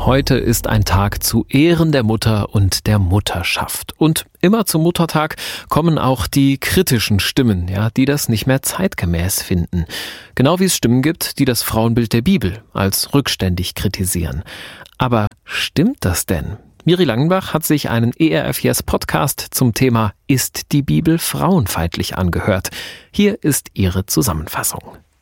Heute ist ein Tag zu Ehren der Mutter und der Mutterschaft. Und immer zum Muttertag kommen auch die kritischen Stimmen, die das nicht mehr zeitgemäß finden. Genau wie es Stimmen gibt, die das Frauenbild der Bibel als rückständig kritisieren. Aber stimmt das denn? Miri Langenbach hat sich einen ERF Yes Podcast zum Thema Ist die Bibel frauenfeindlich angehört. Hier ist ihre Zusammenfassung.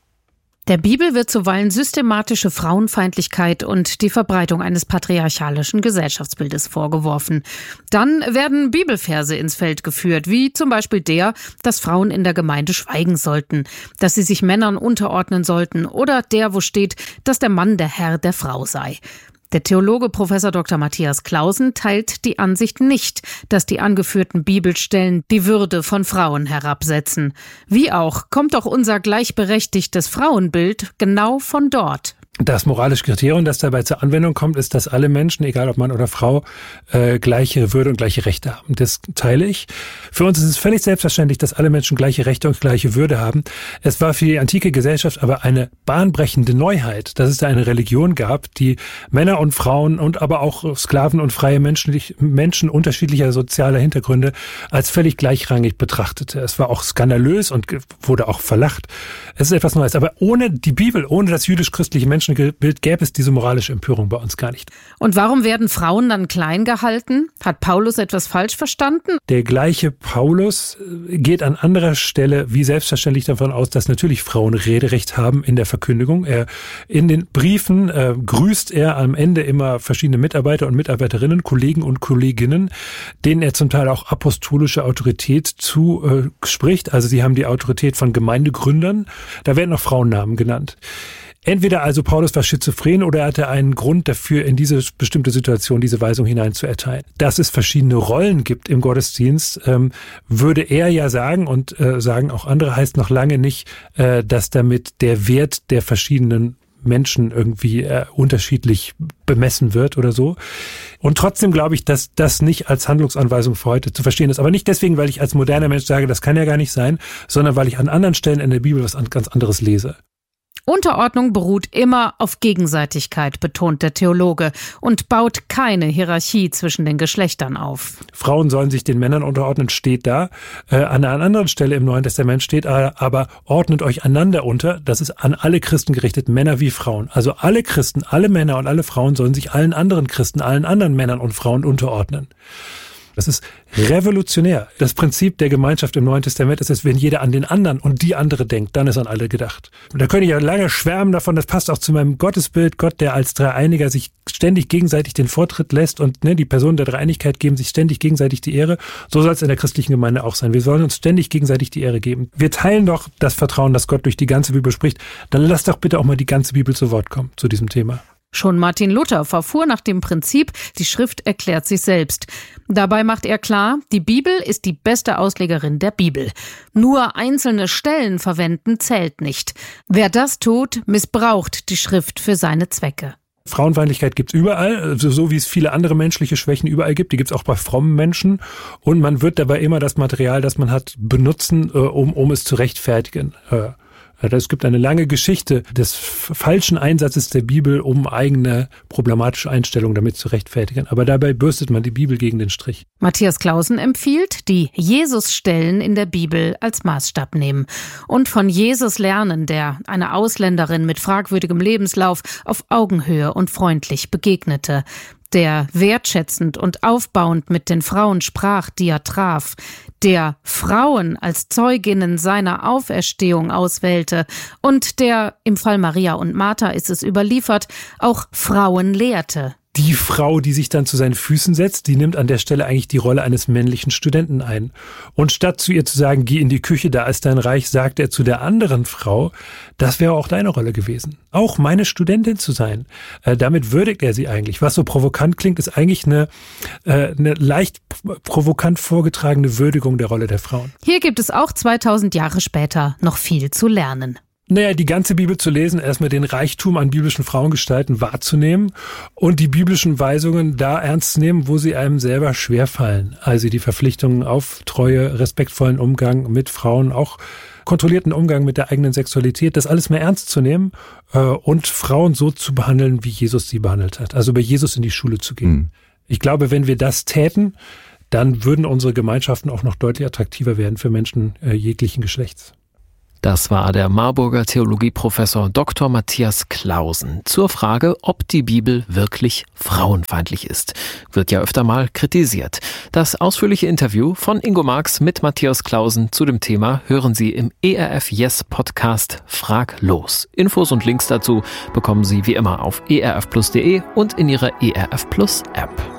Der Bibel wird zuweilen systematische Frauenfeindlichkeit und die Verbreitung eines patriarchalischen Gesellschaftsbildes vorgeworfen. Dann werden Bibelverse ins Feld geführt, wie zum Beispiel der, dass Frauen in der Gemeinde schweigen sollten, dass sie sich Männern unterordnen sollten oder der, wo steht, dass der Mann der Herr der Frau sei. Der Theologe Prof. Dr. Matthias Clausen teilt die Ansicht nicht, dass die angeführten Bibelstellen die Würde von Frauen herabsetzen. Wie auch kommt doch unser gleichberechtigtes Frauenbild genau von dort. Das moralische Kriterium, das dabei zur Anwendung kommt, ist, dass alle Menschen, egal ob Mann oder Frau, gleiche Würde und gleiche Rechte haben. Das teile ich. Für uns ist es völlig selbstverständlich, dass alle Menschen gleiche Rechte und gleiche Würde haben. Es war für die antike Gesellschaft aber eine bahnbrechende Neuheit, dass es da eine Religion gab, die Männer und Frauen und aber auch Sklaven und freie Menschen unterschiedlicher sozialer Hintergründe als völlig gleichrangig betrachtete. Es war auch skandalös und wurde auch verlacht. Es ist etwas Neues. Aber ohne die Bibel, ohne das jüdisch-christliche Menschenbild gäbe es diese moralische Empörung bei uns gar nicht. Und warum werden Frauen dann klein gehalten? Hat Paulus etwas falsch verstanden? Der gleiche Paulus geht an anderer Stelle wie selbstverständlich davon aus, dass natürlich Frauen Rederecht haben in der Verkündigung. In den Briefen grüßt er am Ende immer verschiedene Mitarbeiter und Mitarbeiterinnen, Kollegen und Kolleginnen, denen er zum Teil auch apostolische Autorität zuspricht. Also sie haben die Autorität von Gemeindegründern. Da werden auch Frauennamen genannt. Entweder also Paulus war schizophren oder er hatte einen Grund dafür, in diese bestimmte Situation diese Weisung hinein zu erteilen. Dass es verschiedene Rollen gibt im Gottesdienst, würde er ja sagen und sagen auch andere, heißt noch lange nicht, dass damit der Wert der verschiedenen Menschen irgendwie unterschiedlich bemessen wird oder so. Und trotzdem glaube ich, dass das nicht als Handlungsanweisung für heute zu verstehen ist. Aber nicht deswegen, weil ich als moderner Mensch sage, das kann ja gar nicht sein, sondern weil ich an anderen Stellen in der Bibel was ganz anderes lese. Unterordnung beruht immer auf Gegenseitigkeit, betont der Theologe, und baut keine Hierarchie zwischen den Geschlechtern auf. Frauen sollen sich den Männern unterordnen, steht da. An einer anderen Stelle im Neuen Testament steht aber, ordnet euch einander unter. Das ist an alle Christen gerichtet, Männer wie Frauen. Also alle Christen, alle Männer und alle Frauen sollen sich allen anderen Christen, allen anderen Männern und Frauen unterordnen. Das ist revolutionär. Das Prinzip der Gemeinschaft im Neuen Testament ist, dass wenn jeder an den anderen und die andere denkt, dann ist an alle gedacht. Und da könnte ich ja lange schwärmen davon, das passt auch zu meinem Gottesbild, Gott, der als Dreieiniger sich ständig gegenseitig den Vortritt lässt und die Personen der Dreieinigkeit geben sich ständig gegenseitig die Ehre. So soll es in der christlichen Gemeinde auch sein. Wir sollen uns ständig gegenseitig die Ehre geben. Wir teilen doch das Vertrauen, dass Gott durch die ganze Bibel spricht. Dann lass doch bitte auch mal die ganze Bibel zu Wort kommen zu diesem Thema. Schon Martin Luther verfuhr nach dem Prinzip, die Schrift erklärt sich selbst. Dabei macht er klar, die Bibel ist die beste Auslegerin der Bibel. Nur einzelne Stellen verwenden zählt nicht. Wer das tut, missbraucht die Schrift für seine Zwecke. Frauenfeindlichkeit gibt's überall, so wie es viele andere menschliche Schwächen überall gibt. Die gibt's auch bei frommen Menschen. Und man wird dabei immer das Material, das man hat, benutzen, um es zu rechtfertigen. Es gibt eine lange Geschichte des falschen Einsatzes der Bibel, um eigene problematische Einstellungen damit zu rechtfertigen. Aber dabei bürstet man die Bibel gegen den Strich. Matthias Clausen empfiehlt, die Jesus-Stellen in der Bibel als Maßstab nehmen und von Jesus lernen, der einer Ausländerin mit fragwürdigem Lebenslauf auf Augenhöhe und freundlich begegnete, der wertschätzend und aufbauend mit den Frauen sprach, die er traf, der Frauen als Zeuginnen seiner Auferstehung auswählte und der, im Fall Maria und Martha ist es überliefert, auch Frauen lehrte. Die Frau, die sich dann zu seinen Füßen setzt, die nimmt an der Stelle eigentlich die Rolle eines männlichen Studenten ein. Und statt zu ihr zu sagen, geh in die Küche, da ist dein Reich, sagt er zu der anderen Frau, das wäre auch deine Rolle gewesen. Auch meine Studentin zu sein. Damit würdigt er sie eigentlich. Was so provokant klingt, ist eigentlich eine leicht provokant vorgetragene Würdigung der Rolle der Frauen. Hier gibt es auch 2000 Jahre später noch viel zu lernen. Naja, die ganze Bibel zu lesen, erstmal den Reichtum an biblischen Frauengestalten wahrzunehmen und die biblischen Weisungen da ernst zu nehmen, wo sie einem selber schwerfallen. Also die Verpflichtungen auf Treue, respektvollen Umgang mit Frauen, auch kontrollierten Umgang mit der eigenen Sexualität, das alles mehr ernst zu nehmen und Frauen so zu behandeln, wie Jesus sie behandelt hat. Also bei Jesus in die Schule zu gehen. Ich glaube, wenn wir das täten, dann würden unsere Gemeinschaften auch noch deutlich attraktiver werden für Menschen jeglichen Geschlechts. Das war der Marburger Theologieprofessor Dr. Matthias Clausen zur Frage, ob die Bibel wirklich frauenfeindlich ist. Wird ja öfter mal kritisiert. Das ausführliche Interview von Ingo Marx mit Matthias Clausen zu dem Thema hören Sie im ERF Yes Podcast Frag los. Infos und Links dazu bekommen Sie wie immer auf erfplus.de und in Ihrer ERF Plus App.